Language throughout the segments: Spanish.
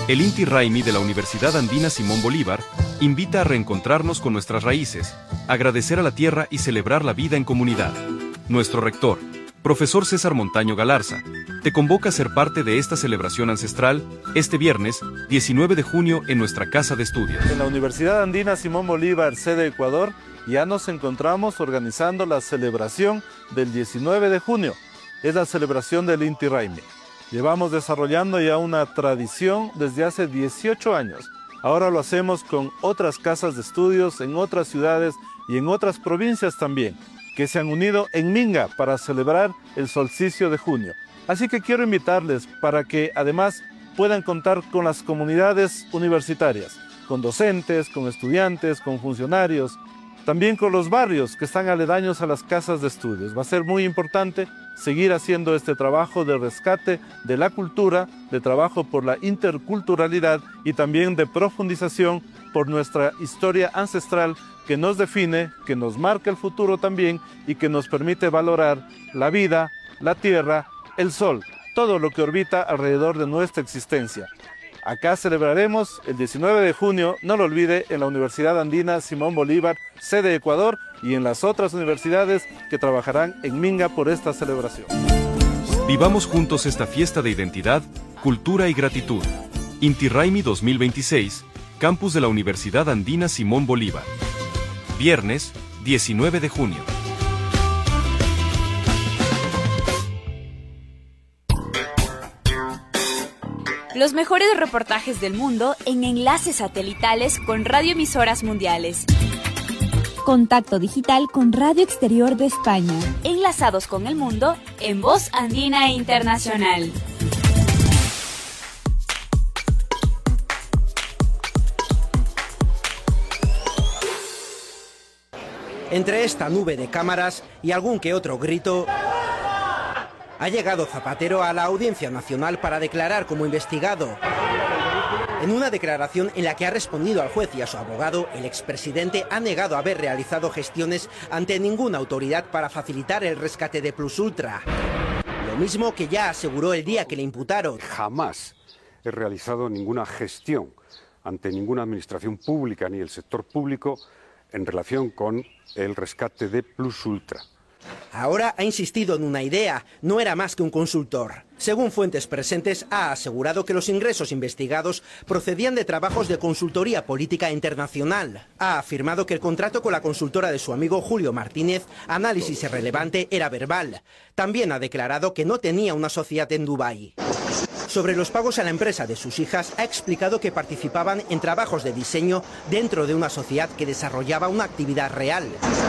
El Inti Raymi de la Universidad Andina Simón Bolívar invita a reencontrarnos con nuestras raíces, agradecer a la tierra y celebrar la vida en comunidad. Nuestro rector, profesor César Montaño Galarza, te convoca a ser parte de esta celebración ancestral este viernes 19 de junio en nuestra casa de estudios. En la Universidad Andina Simón Bolívar, sede Ecuador, ya nos encontramos organizando la celebración del 19 de junio. Es la celebración del Inti Raymi. Llevamos desarrollando ya una tradición desde hace 18 años. Ahora lo hacemos con otras casas de estudios en otras ciudades y en otras provincias también, que se han unido en Minga para celebrar el solsticio de junio. Así que quiero invitarles para que además puedan contar con las comunidades universitarias, con docentes, con estudiantes, con funcionarios, también con los barrios que están aledaños a las casas de estudios. Va a ser muy importante seguir haciendo este trabajo de rescate de la cultura, de trabajo por la interculturalidad y también de profundización por nuestra historia ancestral que nos define, que nos marca el futuro también y que nos permite valorar la vida, la tierra, el sol, todo lo que orbita alrededor de nuestra existencia. Acá celebraremos el 19 de junio, no lo olvide, en la Universidad Andina Simón Bolívar, sede Ecuador, y en las otras universidades que trabajarán en Minga por esta celebración. Vivamos juntos esta fiesta de identidad, cultura y gratitud. Inti Raymi 2026, campus de la Universidad Andina Simón Bolívar. Viernes, 19 de junio. Los mejores reportajes del mundo en enlaces satelitales con radioemisoras mundiales. Contacto digital con Radio Exterior de España. Enlazados con el mundo en Voz Andina Internacional. Entre esta nube de cámaras y algún que otro grito, ha llegado Zapatero a la Audiencia Nacional para declarar como investigado. En una declaración en la que ha respondido al juez y a su abogado, el expresidente ha negado haber realizado gestiones ante ninguna autoridad para facilitar el rescate de Plus Ultra. Lo mismo que ya aseguró el día que le imputaron. Jamás he realizado ninguna gestión ante ninguna administración pública ni el sector público en relación con el rescate de Plus Ultra. Ahora ha insistido en una idea, no era más que un consultor. Según fuentes presentes, ha asegurado que los ingresos investigados procedían de trabajos de consultoría política internacional. Ha afirmado que el contrato con la consultora de su amigo Julio Martínez, Análisis Relevante, era verbal. También ha declarado que no tenía una sociedad en Dubái. Sobre los pagos a la empresa de sus hijas, ha explicado que participaban en trabajos de diseño dentro de una sociedad que desarrollaba una actividad real.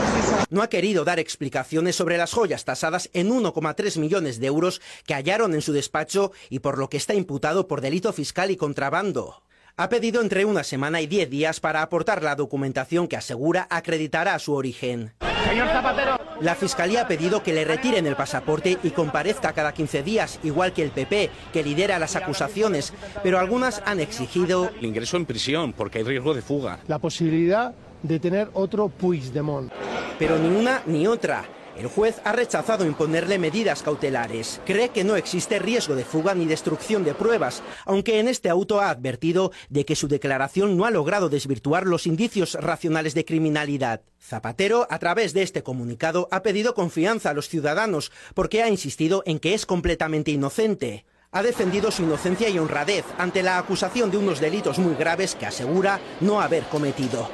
No ha querido dar explicaciones sobre las joyas tasadas en 1,3 millones de euros que hallaron en su despacho y por lo que está imputado por delito fiscal y contrabando. Ha pedido entre una semana y 10 días para aportar la documentación que asegura acreditará su origen. Señor Zapatero. La Fiscalía ha pedido que le retiren el pasaporte y comparezca cada 15 días, igual que el PP, que lidera las acusaciones, pero algunas han exigido el ingreso en prisión porque hay riesgo de fuga. La posibilidad de tener otro Puigdemont. Pero ni una ni otra. El juez ha rechazado imponerle medidas cautelares. Cree que no existe riesgo de fuga ni destrucción de pruebas, aunque en este auto ha advertido de que su declaración no ha logrado desvirtuar los indicios racionales de criminalidad. Zapatero, a través de este comunicado, ha pedido confianza a los ciudadanos porque ha insistido en que es completamente inocente. Ha defendido su inocencia y honradez ante la acusación de unos delitos muy graves que asegura no haber cometido.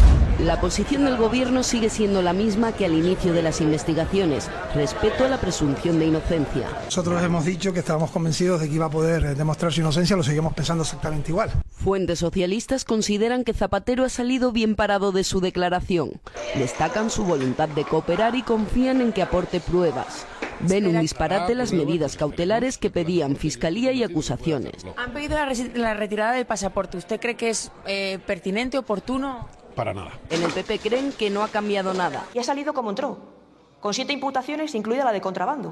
La posición del gobierno sigue siendo la misma que al inicio de las investigaciones, respeto a la presunción de inocencia. Nosotros hemos dicho que estábamos convencidos de que iba a poder demostrar su inocencia, lo seguimos pensando exactamente igual. Fuentes socialistas consideran que Zapatero ha salido bien parado de su declaración. Destacan su voluntad de cooperar y confían en que aporte pruebas. Ven un disparate las medidas cautelares que pedían Fiscalía y acusaciones. Han pedido la retirada del pasaporte. ¿Usted cree que es pertinente, oportuno? Para nada. En el PP creen que no ha cambiado nada. Y ha salido como entró, con 7 imputaciones, incluida la de contrabando.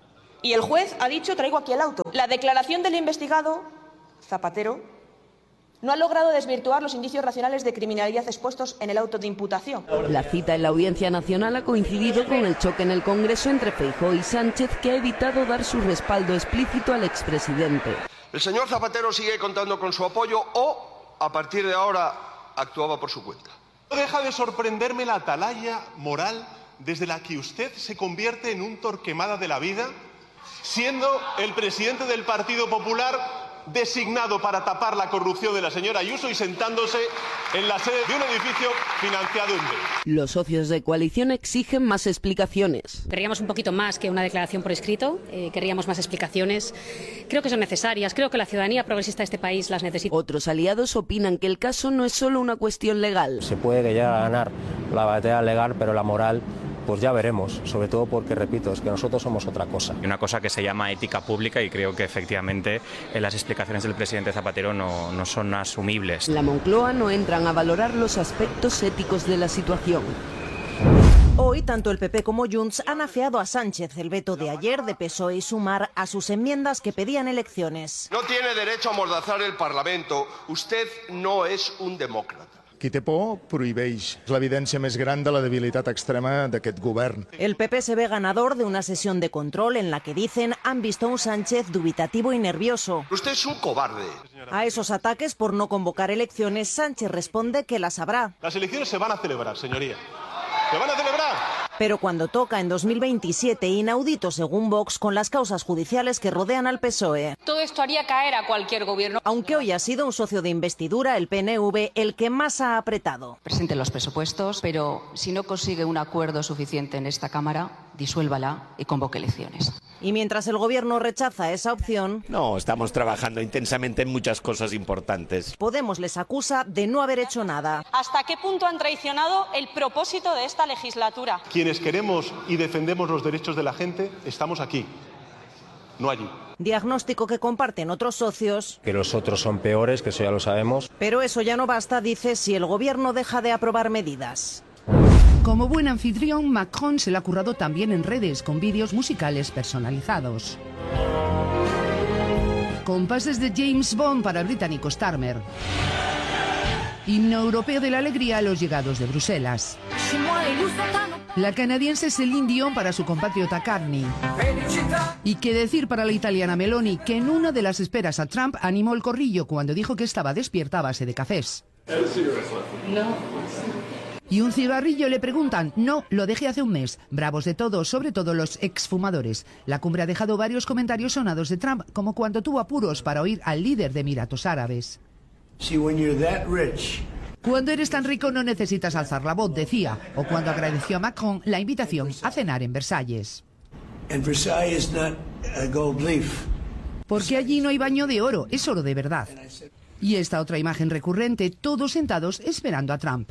Y el juez ha dicho, traigo aquí el auto. La declaración del investigado, Zapatero, no ha logrado desvirtuar los indicios racionales de criminalidad expuestos en el auto de imputación. La cita en la Audiencia Nacional ha coincidido con el choque en el Congreso entre Feijóo y Sánchez, que ha evitado dar su respaldo explícito al expresidente. El señor Zapatero sigue contando con su apoyo o, a partir de ahora, actuaba por su cuenta. No deja de sorprenderme la atalaya moral desde la que usted se convierte en un Torquemada de la vida, siendo el presidente del Partido Popular designado para tapar la corrupción de la señora Ayuso y sentándose en la sede de un edificio financiado en B. Los socios de coalición exigen más explicaciones. Querríamos un poquito más que una declaración por escrito, querríamos más explicaciones. Creo que son necesarias, creo que la ciudadanía progresista de este país las necesita. Otros aliados opinan que el caso no es solo una cuestión legal. Se puede que llegue a ganar la batalla legal, pero la moral pues ya veremos, sobre todo porque, repito, es que nosotros somos otra cosa. Una cosa que se llama ética pública y creo que efectivamente las explicaciones del presidente Zapatero no son asumibles. La Moncloa no entran a valorar los aspectos éticos de la situación. Hoy, tanto el PP como Junts han afeado a Sánchez el veto de ayer de PSOE y Sumar a sus enmiendas que pedían elecciones. No tiene derecho a amordazar el Parlamento. Usted no es un demócrata. Qui té por, prohibeix. És l'evidència més gran de la debilitat extrema d'aquest govern. El PP se ve ganador de una sesión de control en la que dicen han visto a un Sánchez dubitativo y nervioso. Usted es un cobarde. A esos ataques por no convocar elecciones, Sánchez responde que las habrá. Las elecciones se van a celebrar, señoría. ¡Se van a celebrar! Pero cuando toca en 2027, inaudito según Vox, con las causas judiciales que rodean al PSOE. Todo esto haría caer a cualquier gobierno. Aunque hoy ha sido un socio de investidura, el PNV, el que más ha apretado. Presente los presupuestos, pero si no consigue un acuerdo suficiente en esta Cámara, disuélvala y convoque elecciones. Y mientras el gobierno rechaza esa opción... No, estamos trabajando intensamente en muchas cosas importantes. Podemos les acusa de no haber hecho nada. ¿Hasta qué punto han traicionado el propósito de esta legislatura? Quienes queremos y defendemos los derechos de la gente, estamos aquí, no allí. Diagnóstico que comparten otros socios. Que los otros son peores, que eso ya lo sabemos. Pero eso ya no basta, dice, si el gobierno deja de aprobar medidas. Como buen anfitrión, Macron se la ha currado también en redes, con vídeos musicales personalizados. Compases de James Bond para el británico Starmer. Himno europeo de la alegría a los llegados de Bruselas. La canadiense Céline Dion para su compatriota Carney. Y qué decir para la italiana Meloni, que en una de las esperas a Trump animó el corrillo cuando dijo que estaba despierta a base de cafés. Y un cigarrillo le preguntan. No, lo dejé hace un mes. Bravos de todos, sobre todo los exfumadores. La cumbre ha dejado varios comentarios sonados de Trump, como cuando tuvo apuros para oír al líder de Emiratos Árabes. Cuando eres tan rico no necesitas alzar la voz, decía, o cuando agradeció a Macron la invitación a cenar en Versalles. Porque allí no hay baño de oro, es oro de verdad. Y esta otra imagen recurrente, todos sentados esperando a Trump.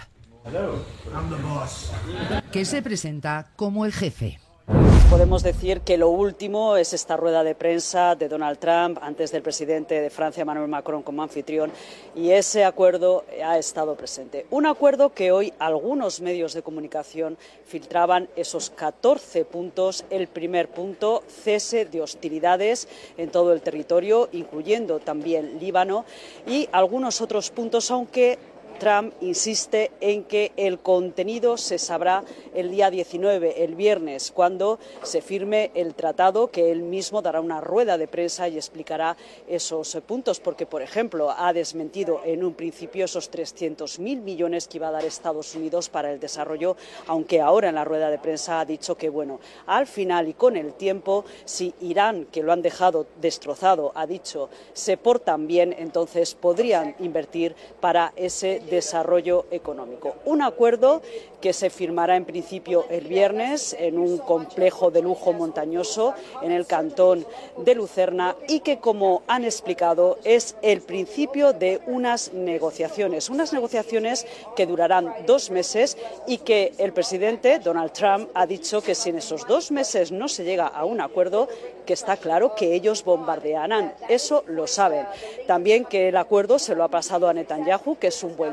Que se presenta como el jefe. Podemos decir que lo último es esta rueda de prensa de Donald Trump antes del presidente de Francia, Emmanuel Macron, como anfitrión, y ese acuerdo ha estado presente. Un acuerdo que hoy algunos medios de comunicación filtraban esos 14 puntos. El primer punto, cese de hostilidades en todo el territorio, incluyendo también Líbano, y algunos otros puntos, aunque Trump insiste en que el contenido se sabrá el día 19, el viernes, cuando se firme el tratado, que él mismo dará una rueda de prensa y explicará esos puntos, porque, por ejemplo, ha desmentido en un principio esos 300.000 millones que iba a dar Estados Unidos para el desarrollo, aunque ahora en la rueda de prensa ha dicho que, bueno, al final y con el tiempo, si Irán, que lo han dejado destrozado, ha dicho, se portan bien, entonces podrían invertir para ese desarrollo económico. Un acuerdo que se firmará en principio el viernes en un complejo de lujo montañoso en el cantón de Lucerna y que, como han explicado, es el principio de unas negociaciones que durarán 2 meses y que el presidente Donald Trump ha dicho que si en esos 2 meses no se llega a un acuerdo, que está claro que ellos bombardearán. Eso lo saben. También que el acuerdo se lo ha pasado a Netanyahu, que es un buen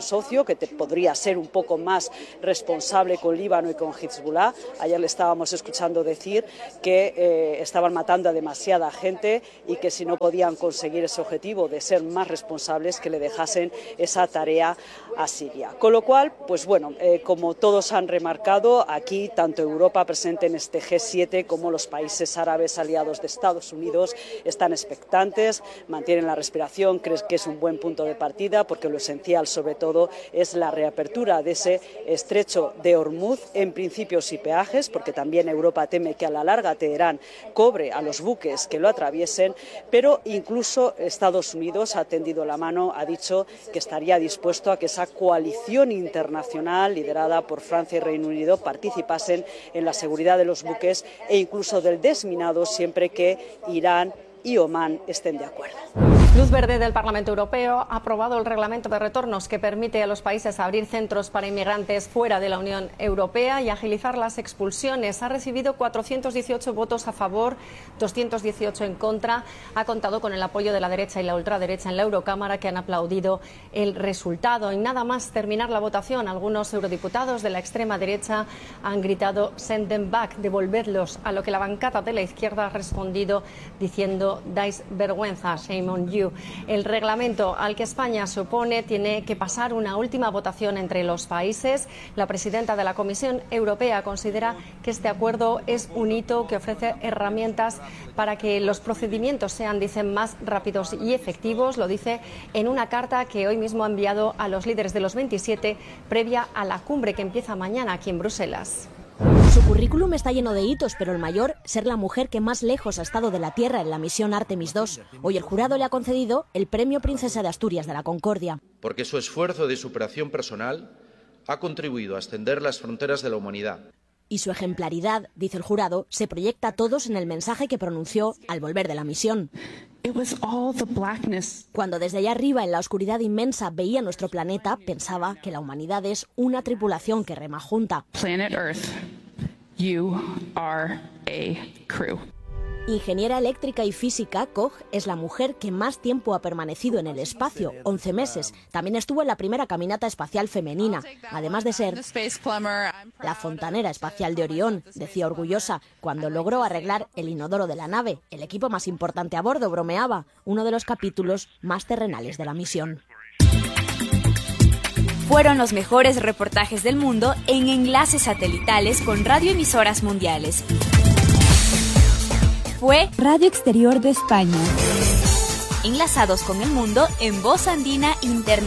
socio, que podría ser un poco más responsable con Líbano y con Hezbollah. Ayer le estábamos escuchando decir que estaban matando a demasiada gente y que si no podían conseguir ese objetivo de ser más responsables, que le dejasen esa tarea a Siria. Con lo cual, pues bueno, como todos han remarcado, aquí tanto Europa presente en este G7 como los países árabes aliados de Estados Unidos están expectantes, mantienen la respiración, creen que es un buen punto de partida porque lo esencial sobre todo es la reapertura de ese estrecho de Hormuz en principios y peajes, porque también Europa teme que a la larga Teherán cobre a los buques que lo atraviesen, pero incluso Estados Unidos ha tendido la mano, ha dicho que estaría dispuesto a que esa coalición internacional liderada por Francia y Reino Unido participasen en la seguridad de los buques e incluso del desminado siempre que Irán y Omán estén de acuerdo. Luz verde del Parlamento Europeo ha aprobado el reglamento de retornos que permite a los países abrir centros para inmigrantes fuera de la Unión Europea y agilizar las expulsiones. Ha recibido 418 votos a favor, 218 en contra. Ha contado con el apoyo de la derecha y la ultraderecha en la Eurocámara, que han aplaudido el resultado. Y nada más terminar la votación, algunos eurodiputados de la extrema derecha han gritado "send them back", devolverlos, a lo que la bancada de la izquierda ha respondido diciendo "dais vergüenza, shame on you". El reglamento al que España se opone tiene que pasar una última votación entre los países. La presidenta de la Comisión Europea considera que este acuerdo es un hito que ofrece herramientas para que los procedimientos sean, dicen, más rápidos y efectivos. Lo dice en una carta que hoy mismo ha enviado a los líderes de los 27 previa a la cumbre que empieza mañana aquí en Bruselas. Su currículum está lleno de hitos, pero el mayor, ser la mujer que más lejos ha estado de la Tierra en la misión Artemis II. Hoy el jurado le ha concedido el Premio Princesa de Asturias de la Concordia. Porque su esfuerzo de superación personal ha contribuido a extender las fronteras de la humanidad. Y su ejemplaridad, dice el jurado, se proyecta a todos en el mensaje que pronunció al volver de la misión. Cuando desde allá arriba, en la oscuridad inmensa, veía nuestro planeta, pensaba que la humanidad es una tripulación que rema junta. Planet Earth, you are a crew. Ingeniera eléctrica y física, Koch es la mujer que más tiempo ha permanecido en el espacio, 11 meses. También estuvo en la primera caminata espacial femenina, además de ser la fontanera espacial de Orión, decía orgullosa, cuando logró arreglar el inodoro de la nave, el equipo más importante a bordo, bromeaba, uno de los capítulos más terrenales de la misión. Fueron los mejores reportajes del mundo en enlaces satelitales con radioemisoras mundiales. Fue Radio Exterior de España. Enlazados con el mundo en Voz Andina Internacional.